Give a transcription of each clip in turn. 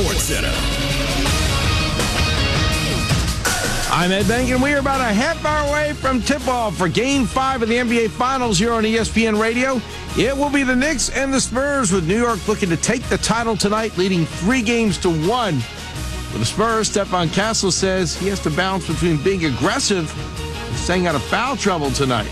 SportsCenter. I'm Ed Benkin. We are about a half hour away from tip-off for Game 5 of the NBA Finals here on ESPN Radio. It will be the Knicks and the Spurs, with New York looking to take the title tonight, leading 3-1. For the Spurs, Stephon Castle says he has to balance between being aggressive and staying out of foul trouble tonight.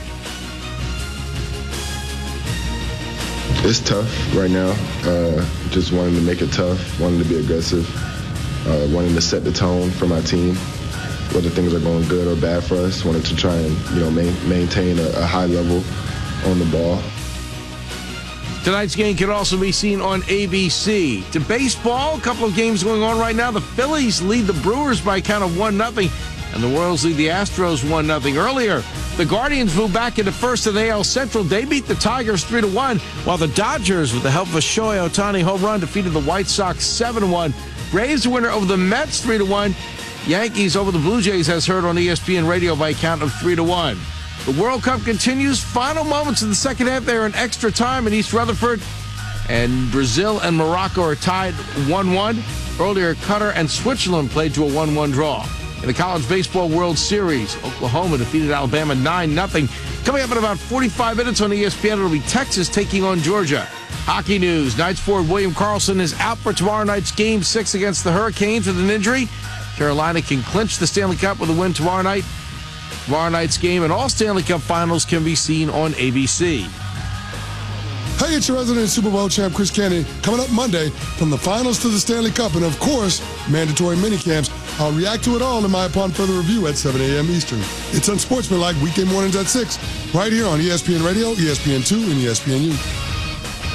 It's tough right now. Just wanting to make it tough, wanting to be aggressive, wanting to set the tone for my team. Whether things are going good or bad for us, wanted to try and maintain a high level on the ball. Tonight's game can also be seen on ABC. To baseball, a couple of games going on right now. The Phillies lead the Brewers by a count of 1-0, and the Royals lead the Astros 1-0. Earlier, the Guardians moved back into first in the AL Central. They beat the Tigers 3-1, while the Dodgers, with the help of a Shohei Ohtani home run, defeated the White Sox 7-1. Braves winner over the Mets 3-1. Yankees over the Blue Jays, as heard on ESPN Radio, by a count of 3-1. The World Cup continues. Final moments of the second half there in extra time in East Rutherford. And Brazil and Morocco are tied 1-1. Earlier, Qatar and Switzerland played to a 1-1 draw. In the College Baseball World Series, Oklahoma defeated Alabama 9-0. Coming up in about 45 minutes on ESPN, it'll be Texas taking on Georgia. Hockey news. Knights forward William Karlsson is out for tomorrow night's Game 6 against the Hurricanes with an injury. Carolina can clinch the Stanley Cup with a win tomorrow night. Tomorrow night's game and all Stanley Cup finals can be seen on ABC. Hey, it's your resident Super Bowl champ, Chris Candy, coming up Monday from the finals to the Stanley Cup and, of course, mandatory minicamps. I'll react to it all in my Upon Further Review at 7 a.m. Eastern. It's Unsportsmanlike weekday mornings at 6, right here on ESPN Radio, ESPN2, and ESPNU.